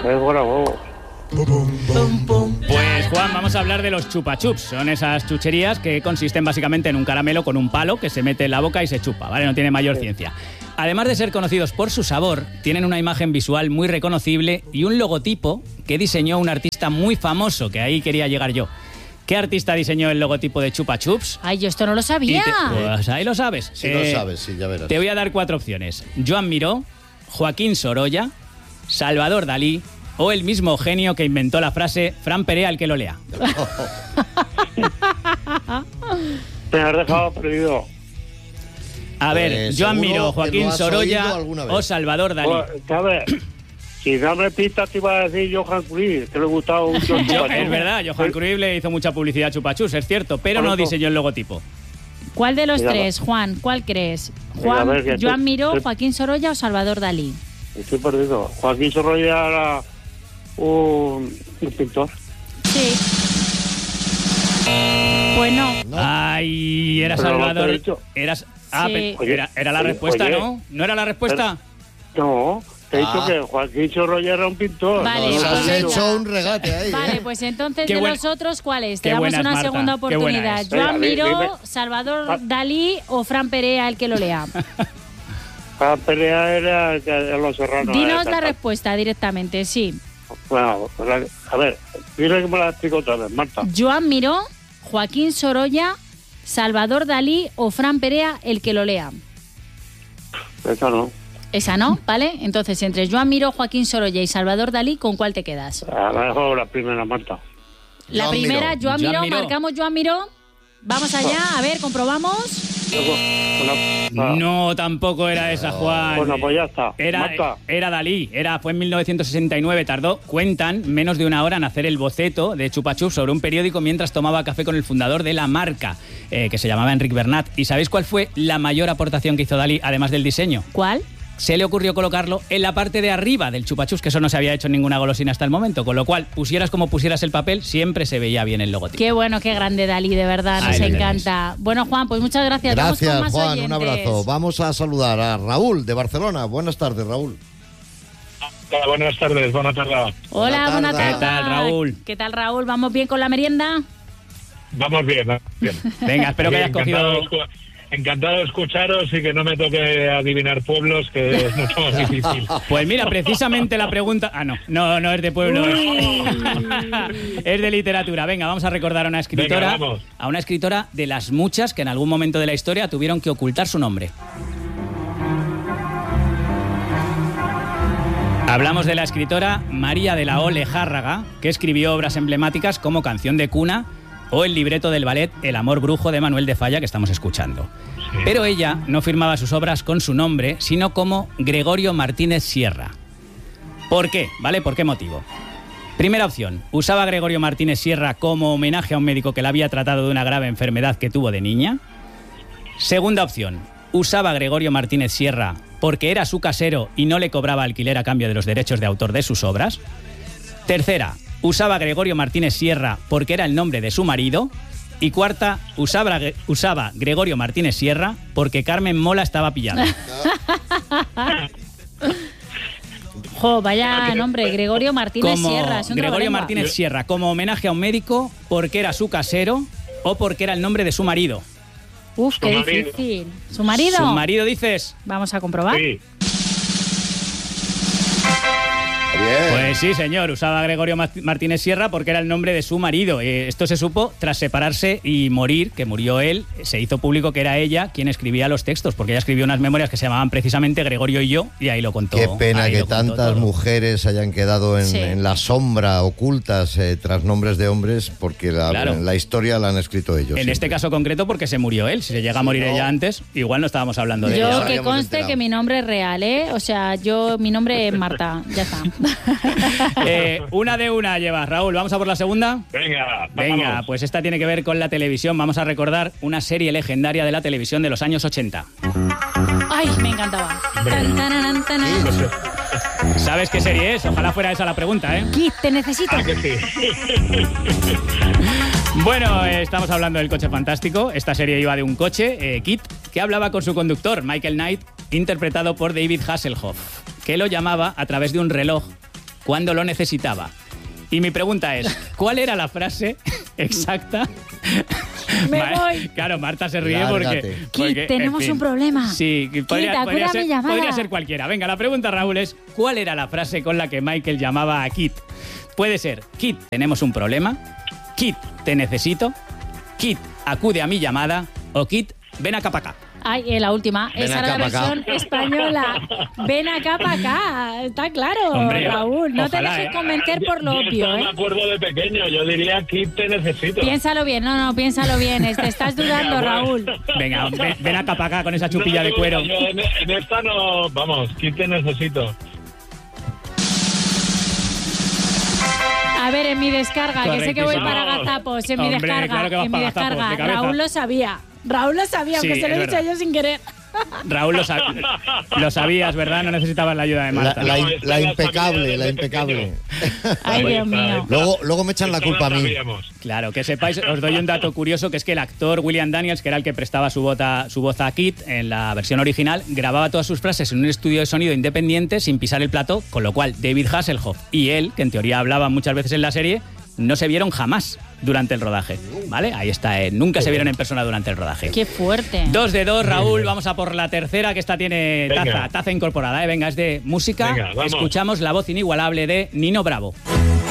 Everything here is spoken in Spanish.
Pues Juan, vamos a hablar de los chupa chups. Son esas chucherías que consisten básicamente en un caramelo con un palo que se mete en la boca y se chupa, ¿vale? No tiene mayor ciencia. Además de ser conocidos por su sabor, tienen una imagen visual muy reconocible y un logotipo que diseñó un artista muy famoso, que ahí quería llegar yo. ¿Qué artista diseñó el logotipo de Chupa Chups? Ay, yo esto no lo sabía. Pues ahí lo sabes. Sí, lo sabes, sí, ya verás. Te voy a dar 4 opciones. Joan Miró, Joaquín Sorolla, Salvador Dalí o el mismo genio que inventó la frase Fran Perea el que lo lea. Te has dejado perdido. A ver, Joan Miró, Joaquín Sorolla o Salvador Dalí. Pues, ¿sabes? Si no me pistas te iba a decir Johan Cruyff, que le gustaba mucho. Es verdad, Johan Cruyff le hizo mucha publicidad a Chupa Chups, es cierto, pero no diseñó el logotipo. ¿Cuál de los tres, Juan? ¿Cuál crees? Juan, Joan Miró, Joaquín Sorolla o Salvador Dalí. Estoy perdido. Joaquín Sorolla era un pintor. Sí. Pues no. Ay, era Pero Salvador. sí. Era la respuesta, oye, ¿no? ¿No era la respuesta? No, te he dicho que Joaquín Sorolla era un pintor. Vale, Nos pues has venga. hecho un regate ahí. Vale, pues entonces Qué de buena- los otros, ¿cuáles? Te qué damos buena es, una Marta, segunda qué buena oportunidad. es. Joan Venga, Miró, dime. Salvador Dalí o Fran Perea el que lo lea. La pelea era de los serranos. Dinos la respuesta directamente, sí. Bueno, a ver, dile que me la explico otra vez, Marta. Joan Miró, Joaquín Sorolla, Salvador Dalí o Fran Perea el que lo lea. Esa no. Esa no, ¿vale? Entonces, entre Joan Miró, Joaquín Sorolla y Salvador Dalí, ¿con cuál te quedas? A lo mejor la primera, Marta. La Joan primera, Miró. Joan Joan Miró, Miró. marcamos Joan Miró. Vamos allá, a ver, comprobamos. No, tampoco era esa, Juan. Bueno, pues ya está. Marta. Era Dalí, fue en 1969, cuentan, menos de una hora en hacer el boceto de Chupa Chups sobre un periódico mientras tomaba café con el fundador de la marca, que se llamaba Enric Bernat. ¿Y sabéis cuál fue la mayor aportación que hizo Dalí, además del diseño? ¿Cuál? Se le ocurrió colocarlo en la parte de arriba del Chupa Chups, que eso no se había hecho en ninguna golosina hasta el momento, con lo cual, pusieras como pusieras el papel, siempre se veía bien el logotipo. Qué bueno, qué grande Dalí, de verdad, nos Ahí lo encanta. Bueno, Juan, pues muchas gracias. Vamos con Gracias, más Juan, oyentes. un abrazo. Vamos a saludar a Raúl de Barcelona. Buenas tardes, Raúl. Hola, buenas tardes, buenas tardes. Hola, buenas tardes. tardes. ¿Qué tal, Raúl? ¿Qué tal, Raúl? ¿Vamos bien con la merienda? Vamos bien, bien. Venga, espero que hayas cogido... Encantado de escucharos y que no me toque adivinar pueblos, que es mucho más difícil. Pues mira, precisamente la pregunta... No es de pueblo. Es de literatura. Venga, vamos a recordar a una escritora. Venga, vamos. A una escritora de las muchas que en algún momento de la historia tuvieron que ocultar su nombre. Hablamos de la escritora María de la O. Lejárraga, que escribió obras emblemáticas como Canción de cuna o el libreto del ballet El amor brujo de Manuel de Falla, que estamos escuchando. Sí. Pero ella no firmaba sus obras con su nombre, sino como Gregorio Martínez Sierra. ¿Por qué? ¿Vale? ¿Por qué motivo? Primera opción, usaba Gregorio Martínez Sierra como homenaje a un médico que la había tratado de una grave enfermedad que tuvo de niña. Segunda opción, usaba Gregorio Martínez Sierra porque era su casero y no le cobraba alquiler a cambio de los derechos de autor de sus obras. Tercera, usaba Gregorio Martínez Sierra porque era el nombre de su marido. Y cuarta, usaba Gregorio Martínez Sierra porque Carmen Mola estaba pillada. Jo, vaya nombre, Gregorio Martínez Sierra. Es un Gregorio trabalengua. Martínez Sierra, como homenaje a un médico, porque era su casero o porque era el nombre de su marido. Uf, qué Su marido. difícil. ¿Su marido? ¿Su marido dices? Vamos a comprobar. Sí. Bien. Pues sí, señor, usaba Gregorio Martínez Sierra porque era el nombre de su marido. Esto se supo tras separarse y morir, que murió él. Se hizo público que era ella quien escribía los textos, porque ella escribió unas memorias que se llamaban precisamente Gregorio y yo, y ahí lo contó. Qué pena ahí que lo contó tantas todo. mujeres hayan quedado Sí. en la sombra, ocultas tras nombres de hombres, porque Claro. la historia la han escrito ellos. En siempre. este caso concreto porque se murió él. Si se llega a morir no. ella antes, igual no estábamos hablando de Yo ella. Ahora ya que hemos conste enterado. que mi nombre es real, ¿eh? O sea, mi nombre es Marta. Ya está. Una de una llevas, Raúl. ¿Vamos a por la segunda? Venga, Venga, vamos. pues esta tiene que ver con la televisión. Vamos a recordar una serie legendaria de la televisión de los años 80. Ay, me encantaba. Tan, tararan, tanan. ¿Sabes qué serie es? Ojalá fuera esa la pregunta, ¿eh? Kit, te necesito. Ah, que sí. Bueno, estamos hablando del coche fantástico. Esta serie iba de un coche, Kit, que hablaba con su conductor, Michael Knight, interpretado por David Hasselhoff, que lo llamaba a través de un reloj cuando lo necesitaba. Y mi pregunta es, ¿cuál era la frase exacta? Me voy. Claro, Marta se ríe Lárgate. porque Kit, tenemos en fin. un problema. Sí, Kit, acuda a mi llamada. podría ser cualquiera. Venga, la pregunta, Raúl, es ¿cuál era la frase con la que Michael llamaba a Kit? Puede ser, Kit, tenemos un problema. Kit, te necesito. Kit, acude a mi llamada. O Kit, ven acá para acá. Ay, la última. Ven Esa era acá la pa' acá. versión española. Ven acá para acá. Está claro, Hombre, Raúl. No te ojalá, dejes ¿eh? convencer por lo Yo obvio, esto ¿eh? me acuerdo de pequeño, yo diría Kit, te necesito. Piénsalo bien. No, piénsalo bien. Te estás dudando, Venga, Raúl. Venga, ven acá para acá con esa chupilla de digo, cuero. yo en esta no, vamos, Kit, te necesito. A ver, en mi descarga, que sé que voy Correctísimo. para gazapos. En mi Hombre, descarga, claro que vas en mi para gazapos, descarga. de cabeza. Raúl lo sabía. Sí, aunque se lo he es dicho verdad. yo sin querer. Raúl, lo sabías, ¿verdad? No necesitabas la ayuda de Marta. La impecable, la impecable. Ay, Dios mío. Luego me echan la Esto culpa a lo mí. sabíamos. Claro, que sepáis, os doy un dato curioso, que es que el actor William Daniels, que era el que prestaba su voz a Kit en la versión original, grababa todas sus frases en un estudio de sonido independiente sin pisar el plató, con lo cual David Hasselhoff y él, que en teoría hablaban muchas veces en la serie, no se vieron jamás durante el rodaje, ¿vale? Ahí está, nunca se vieron en persona durante el rodaje. Qué fuerte. 2 de 2, Raúl, vamos a por la tercera, que esta tiene Venga. taza incorporada, Venga, es de música. Venga, vamos. Escuchamos la voz inigualable de Nino Bravo.